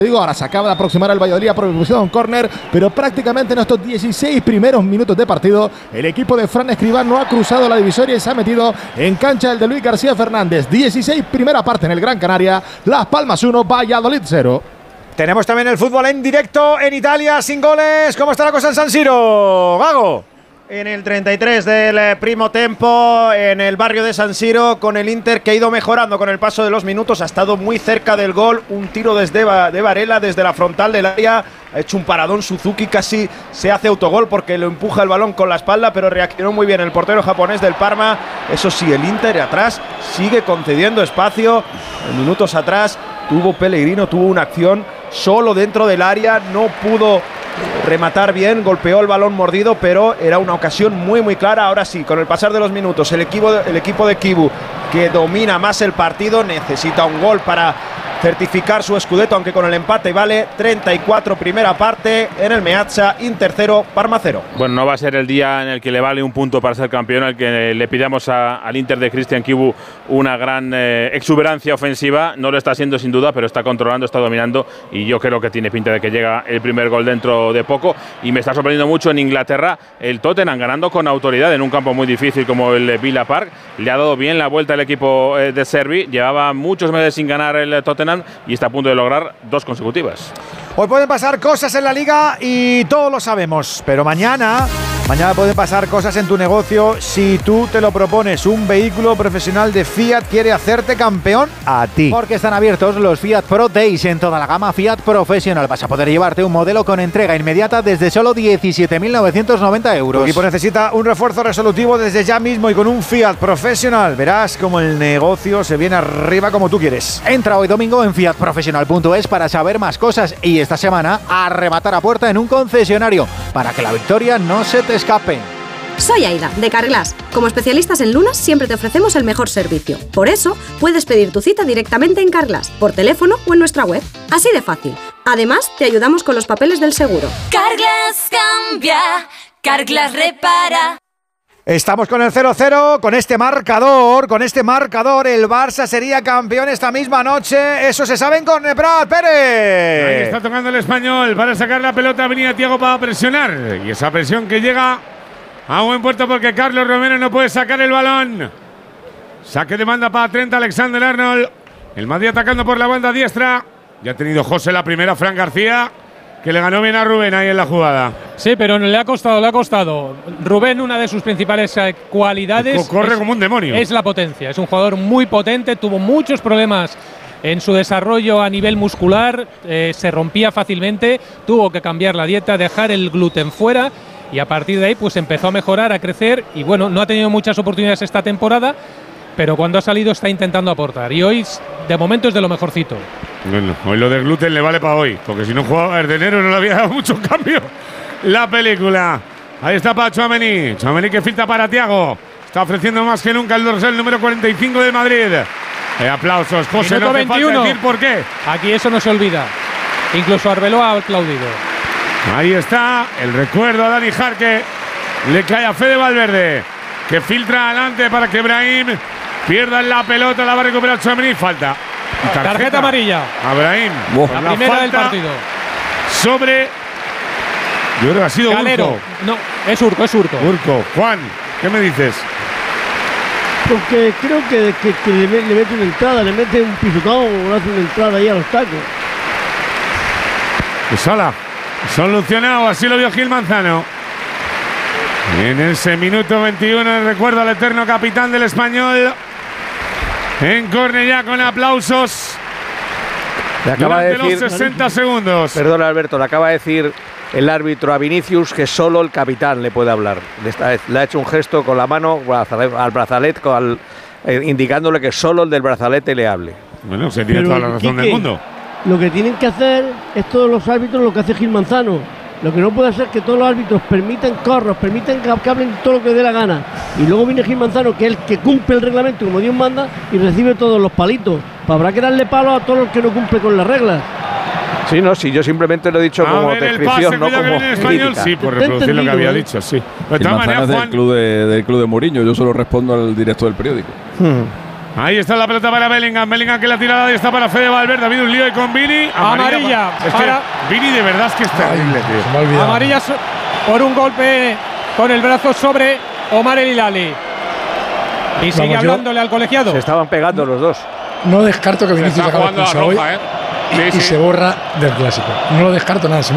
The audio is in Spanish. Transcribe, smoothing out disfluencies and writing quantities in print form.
Digo, ahora se acaba de aproximar al Valladolid a proposición córner, pero prácticamente en estos 16 primeros minutos de partido, el equipo de Fran Escribá no ha cruzado la divisoria y se ha metido en cancha el de Luis García Fernández. 16 primera parte en el Gran Canaria, Las Palmas 1, Valladolid 0. Tenemos también el fútbol en directo en Italia, sin goles. ¿Cómo está la cosa en San Siro, Gago? En el 33 del primo tempo, en el barrio de San Siro, con el Inter que ha ido mejorando con el paso de los minutos, ha estado muy cerca del gol, un tiro de Varela desde la frontal del área, ha hecho un paradón Suzuki, casi se hace autogol porque lo empuja el balón con la espalda, pero reaccionó muy bien el portero japonés del Parma. Eso sí, el Inter atrás sigue concediendo espacio, minutos atrás tuvo Pellegrino, tuvo una acción solo dentro del área, no pudo rematar bien, golpeó el balón mordido, pero era una ocasión muy clara. Ahora sí, con el pasar de los minutos, el equipo de Kibu, que domina más el partido, necesita un gol para certificar su scudetto, aunque con el empate vale 34 primera parte en el Meazza, Inter 0, Parma 0. Bueno, no va a ser el día en el que le vale un punto para ser campeón, al que le pidamos al Inter de Christian Kibu una gran exuberancia ofensiva. No lo está haciendo sin duda, pero está controlando, está dominando, y yo creo que tiene pinta de que llega el primer gol dentro de poco. Y me está sorprendiendo mucho en Inglaterra el Tottenham ganando con autoridad en un campo muy difícil como el Villa Park. Le ha dado bien la vuelta al equipo de Servi, llevaba muchos meses sin ganar el Tottenham y está a punto de lograr 2 consecutivas. Hoy pueden pasar cosas en la Liga y todos lo sabemos, pero mañana pueden pasar cosas en tu negocio si tú te lo propones. Un vehículo profesional de Fiat quiere hacerte campeón a ti. Porque están abiertos los Fiat Pro Days en toda la gama Fiat Professional. Vas a poder llevarte un modelo con entrega inmediata desde solo 17.990 euros. Tu equipo necesita un refuerzo resolutivo desde ya mismo y con un Fiat Professional verás cómo el negocio se viene arriba como tú quieres. Entra hoy domingo en fiatprofessional.es para saber más cosas y esta semana a rematar a puerta en un concesionario para que la victoria no se te escape. Soy Aida, de Carglass. Como especialistas en lunas, siempre te ofrecemos el mejor servicio. Por eso, puedes pedir tu cita directamente en Carglass, por teléfono o en nuestra web. Así de fácil. Además, te ayudamos con los papeles del seguro. Carglass cambia, Carglass repara. Estamos con el 0-0, con este marcador, el Barça sería campeón esta misma noche. Eso se sabe en córner, Prat Pérez. Ahí está tocando el Español para sacar la pelota, venía Thiago para presionar. Y esa presión que llega a buen puerto porque Carlos Romero no puede sacar el balón. Saque de banda para Trent Alexander-Arnold. El Madrid atacando por la banda diestra. Ya ha tenido José la primera, Fran García, que le ganó bien a Rubén ahí en la jugada. Sí, pero le ha costado. Rubén, una de sus principales cualidades… Corre como un demonio. Es la potencia. Es un jugador muy potente, tuvo muchos problemas en su desarrollo a nivel muscular, se rompía fácilmente, tuvo que cambiar la dieta, dejar el gluten fuera y a partir de ahí pues empezó a mejorar, a crecer y bueno, no ha tenido muchas oportunidades esta temporada, pero cuando ha salido está intentando aportar y hoy de momento es de lo mejorcito. Bueno, hoy lo del gluten le vale para hoy, porque si no jugaba desde enero no le había dado mucho cambio la película. Ahí está para Tchouaméni que filtra para Thiago, está ofreciendo más que nunca el dorsal número 45 de Madrid. Aplausos, José, no hace falta decir por qué. Aquí eso no se olvida, incluso Arbeloa ha aplaudido. Ahí está el recuerdo a Dani Jarque, le cae a Fede Valverde, que filtra adelante para que Brahim pierda la pelota, la va a recuperar Tchouaméni, falta. Tarjeta amarilla. A Brahim. La primera del partido. Sobre… Yo creo que ha sido Calero. Urco. No, es Urco. Urco. Juan, ¿qué me dices? Porque creo que le mete una entrada, le mete un pisotón o le hace una entrada ahí a los tacos. Pues hala, solucionado, así lo vio Gil Manzano. En ese minuto 21 recuerdo al eterno capitán del Español. En córner ya con aplausos. Le acaba de decir, los 60 segundos. Perdón, Alberto, le acaba de decir el árbitro a Vinicius que solo el capitán le puede hablar. Le ha hecho un gesto con la mano al brazalete, indicándole que solo el del brazalete le hable. Bueno, se tiene toda la razón del mundo. Lo que tienen que hacer es todos los árbitros lo que hace Gil Manzano. Lo que no puede ser que todos los árbitros permitan corros, permitan que hablen todo lo que dé la gana. Y luego viene Gil Manzano, que es el que cumple el reglamento como Dios manda y recibe todos los palitos. Pues habrá que darle palo a todos los que no cumplen con las reglas. Sí, no, sí, yo simplemente lo he dicho como descripción, no como crítica. Sí, por reproducir lo que había dicho, sí. Pero de todas maneras, del club de Mourinho, yo solo respondo al director del periódico. Ahí está la pelota para Bellingham. Bellingham que la tirada y está para Fede Valverde. Ha habido un lío ahí con Vini. Amarilla. Es que Vini de verdad es que es terrible, tío. Amarilla por un golpe con el brazo sobre Omar El Hilali. Y sigue hablándole al colegiado. Se estaban pegando los dos. No descarto que Vinicius acabe expulsado hoy y se borra del clásico. No lo descarto nada.